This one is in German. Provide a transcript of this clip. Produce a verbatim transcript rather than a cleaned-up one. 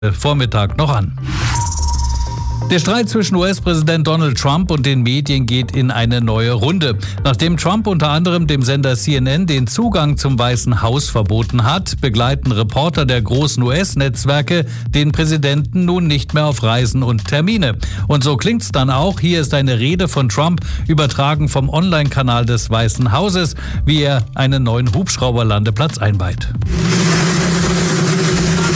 Vormittag noch an. Der Streit zwischen U S-Präsident Donald Trump und den Medien geht in eine neue Runde. Nachdem Trump unter anderem dem Sender C N N den Zugang zum Weißen Haus verboten hat, begleiten Reporter der großen U S-Netzwerke den Präsidenten nun nicht mehr auf Reisen und Termine. Und so klingt's dann auch. Hier ist eine Rede von Trump, übertragen vom Online-Kanal des Weißen Hauses, wie er einen neuen Hubschrauberlandeplatz einweiht.